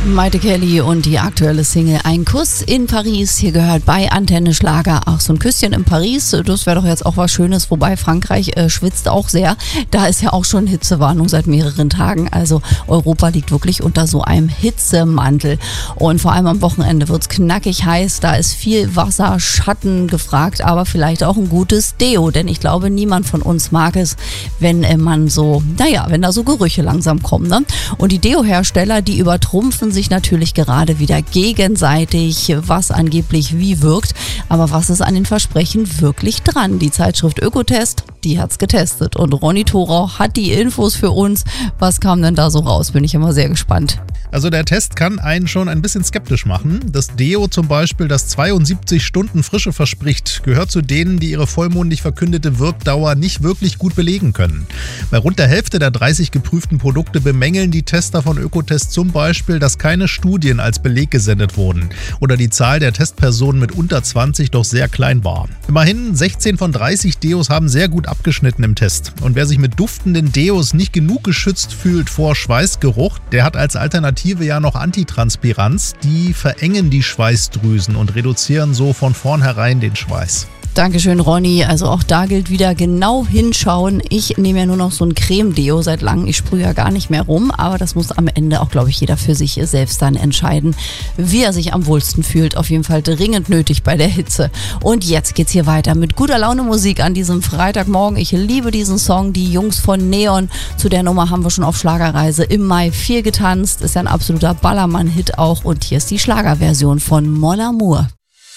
Maite Kelly und die aktuelle Single Ein Kuss in Paris. Hier gehört bei Antenne Schlager. Ach, so ein Küsschen in Paris, das wäre doch jetzt auch was Schönes. Wobei Frankreich schwitzt auch sehr. Da ist ja auch schon Hitzewarnung seit mehreren Tagen. Also Europa liegt wirklich unter so einem Hitzemantel. Und vor allem am Wochenende wird's knackig heiß. Da ist viel Wasser, Schatten gefragt, aber vielleicht auch ein gutes Deo. Denn ich glaube, niemand von uns mag es, wenn man so, wenn da so Gerüche langsam kommen. Ne? Und die Deo-Hersteller, die übertrumpfen sich natürlich gerade wieder gegenseitig, was angeblich wie wirkt. Aber was ist an den Versprechen wirklich dran? Die Zeitschrift Ökotest, die hat's getestet. Und Ronny Thorau hat die Infos für uns. Was kam denn da so raus? Bin ich immer sehr gespannt. Also der Test kann einen schon ein bisschen skeptisch machen. Das Deo zum Beispiel, das 72 Stunden Frische verspricht, gehört zu denen, die ihre vollmundig verkündete Wirkdauer nicht wirklich gut belegen können. Bei rund der Hälfte der 30 geprüften Produkte bemängeln die Tester von Ökotest zum Beispiel, dass keine Studien als Beleg gesendet wurden oder die Zahl der Testpersonen mit unter 20 doch sehr klein war. Immerhin 16 von 30 Deos haben sehr gut abgeschnitten im Test. Und wer sich mit duftenden Deos nicht genug geschützt fühlt vor Schweißgeruch, der hat als Alternative ja noch Antitranspiranz. Die verengen die Schweißdrüsen und reduzieren so von vornherein den Schweiß. Dankeschön, Ronny. Also auch da gilt wieder genau hinschauen. Ich nehme ja nur noch so ein Creme-Deo seit langem. Ich sprühe ja gar nicht mehr rum, aber das muss am Ende auch, glaube ich, jeder für sich selbst dann entscheiden, wie er sich am wohlsten fühlt. Auf jeden Fall dringend nötig bei der Hitze. Und jetzt geht's hier weiter mit guter Laune Musik an diesem Freitagmorgen. Ich liebe diesen Song, die Jungs von Neon. Zu der Nummer haben wir schon auf Schlagerreise im Mai viel getanzt. Ist ja ein absoluter Ballermann-Hit auch. Und hier ist die Schlagerversion von Mon Amour.